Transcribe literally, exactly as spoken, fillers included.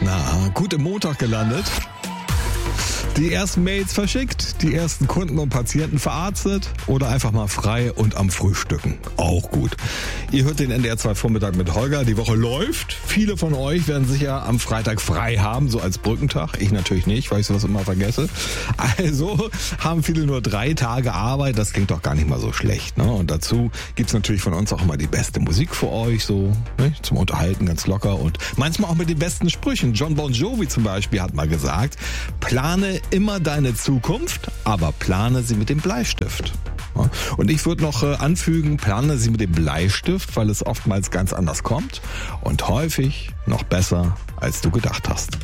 Na, gut im Montag gelandet. Die ersten Mails verschickt, die ersten Kunden und Patienten verarztet oder einfach mal frei und am Frühstücken. Auch gut. Ihr hört den N D R zwei Vormittag mit Holger. Die Woche läuft. Viele von euch werden sicher am Freitag frei haben, so als Brückentag. Ich natürlich nicht, weil ich sowas immer vergesse. Also haben viele nur drei Tage Arbeit. Das klingt doch gar nicht mal so schlecht, ne? Und dazu gibt's natürlich von uns auch immer die beste Musik für euch, so, ne? Zum Unterhalten ganz locker und manchmal auch mit den besten Sprüchen. John Bon Jovi zum Beispiel hat mal gesagt, plane immer deine Zukunft, aber plane sie mit dem Bleistift. Und ich würde noch anfügen, plane sie mit dem Bleistift, weil es oftmals ganz anders kommt und häufig noch besser, als du gedacht hast.